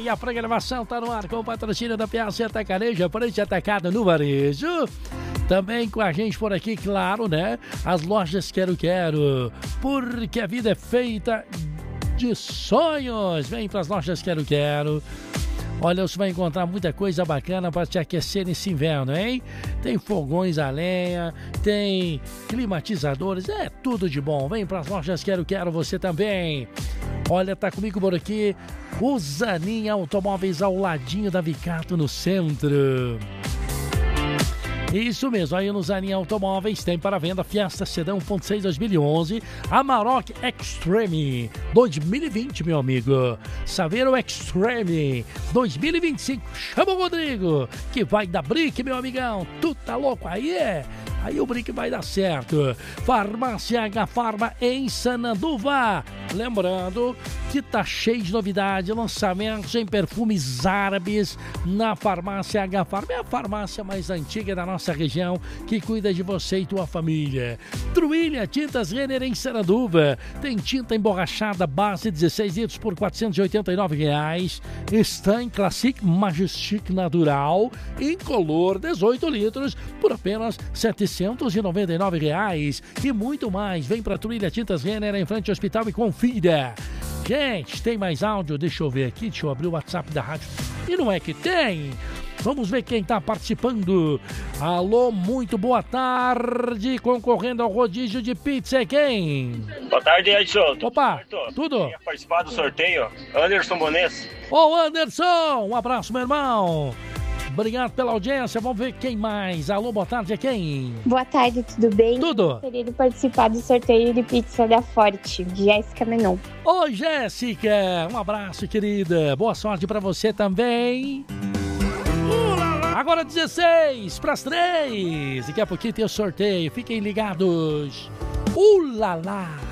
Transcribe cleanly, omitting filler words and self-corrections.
E a programação tá no ar com o patrocínio da Piazza Atacarejo, frente atacada no varejo. Também com a gente por aqui, claro, né? As lojas Quero Quero, porque a vida é feita de sonhos. Vem para as lojas Quero Quero. Olha, você vai encontrar muita coisa bacana para te aquecer nesse inverno, hein? Tem fogões a lenha, tem climatizadores, é tudo de bom. Vem para as lojas Quero Quero você também. Olha, tá comigo por aqui o Zanin Automóveis ao ladinho da Vicato no centro. Isso mesmo, aí no Zanin Automóveis tem para venda Fiesta Sedã 1.6 2011, Amarok Extreme 2020, meu amigo. Saveiro Extreme 2025. Chama o Rodrigo, que vai dar brique, meu amigão. Tu tá louco aí, é? Aí o brique vai dar certo. Farmácia H Farma em Sananduva. Lembrando que tá cheio de novidade, lançamentos em perfumes árabes na Farmácia H Farma. É a farmácia mais antiga da nossa região que cuida de você e tua família. Truilha Tintas Renner em Sananduva. Tem tinta emborrachada base 16 litros por R$ 489. Stan Classic Majestic Natural incolor 18 litros por apenas R$ 799 e muito mais. Vem para Truilha Tintas Renner em frente ao hospital e confira. Gente, tem mais áudio? Deixa eu ver aqui, deixa eu abrir o WhatsApp da rádio. E não é que tem? Vamos ver quem está participando. Alô, muito boa tarde. Concorrendo ao rodízio de pizza, quem? Boa tarde, Edson. Opa, tudo? Queria participar do sorteio. Anderson Bones. Ô, Anderson, um abraço, meu irmão. Obrigado pela audiência. Vamos ver quem mais. Alô, boa tarde, é quem? Boa tarde, tudo bem? Tudo. Gostaria de participar do sorteio de pizza da Forte, Jéssica Menon. Ô, Jéssica, um abraço, querida. Boa sorte pra você também. Agora 16 para as 3. Daqui a pouquinho tem o sorteio. Fiquem ligados. Ulala.